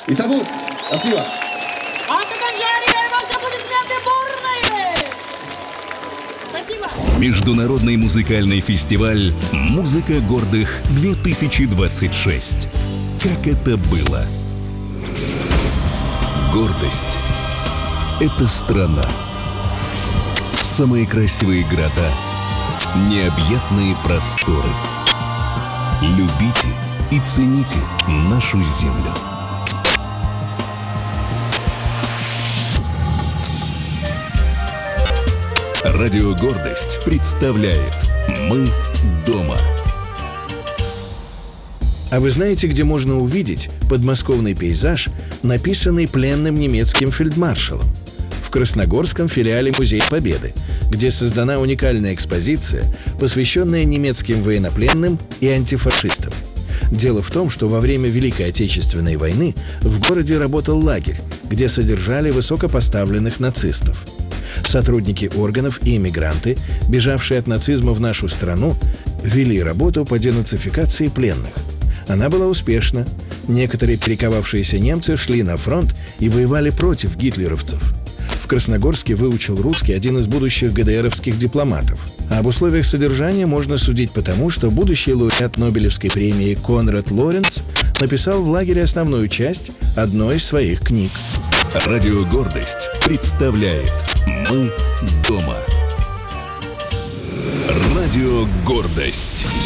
Итого, спасибо. Ваши аплодисменты бурные! Спасибо. Международный музыкальный фестиваль «Музыка гордых-2026». Как это было? Гордость – это страна. Самые красивые города, необъятные просторы. Любите и цените нашу землю. Радио «Гордость» представляет «Мы дома». А вы знаете, где можно увидеть подмосковный пейзаж, написанный пленным немецким фельдмаршалом? В Красногорском филиале Музея Победы, где создана уникальная экспозиция, посвященная немецким военнопленным и антифашистам. Дело в том, что во время Великой Отечественной войны в городе работал лагерь, где содержали высокопоставленных нацистов. Сотрудники органов и эмигранты, бежавшие от нацизма в нашу страну, вели работу по денацификации пленных. Она была успешна. Некоторые перековавшиеся немцы шли на фронт и воевали против гитлеровцев. В Красногорске выучил русский один из будущих ГДРовских дипломатов. А об условиях содержания можно судить потому, что будущий лауреат Нобелевской премии Конрад Лоренц написал в лагере основную часть одной из своих книг. Радио «Гордость» представляет «Мы дома». Радио «Гордость».